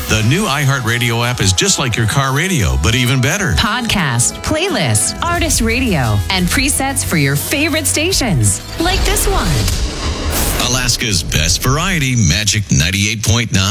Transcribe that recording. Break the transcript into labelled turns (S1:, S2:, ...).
S1: The new iHeartRadio app is just like your car radio, but even better.
S2: Podcast, playlist, artist radio, and presets for your favorite stations. Like this one.
S1: Alaska's best variety, Magic 98.9.